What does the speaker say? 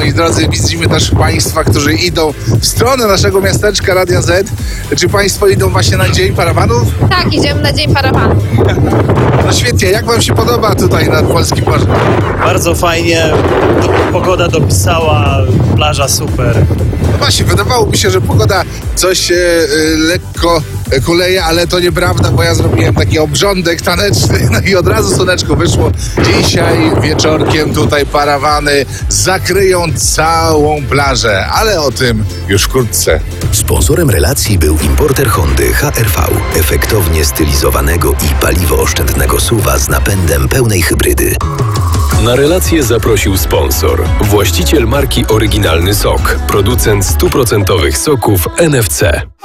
moi drodzy, widzimy też Państwa, którzy idą w stronę naszego miasteczka Radia Z. Czy Państwo idą właśnie na Dzień Parawanów? Tak, idziemy na Dzień Parawanu. No świetnie, jak Wam się podoba tutaj nad Polskim Morzem? Bardzo fajnie, pogoda dopisała, plaża super. No właśnie, wydawało mi się, że pogoda coś lekko kuleje, ale to nieprawda, bo ja zrobiłem taki obrządek taneczny, no i od razu słoneczko wyszło. Dzisiaj wieczorkiem tutaj parawany zakryją całą plażę, ale o tym już wkrótce. Sponsorem relacji był importer Hondy HR-V, efektownie stylizowanego i paliwooszczędnego SUV-a z napędem pełnej hybrydy. Na relację zaprosił sponsor, właściciel marki Oryginalny Sok, producent 100% soków NFC.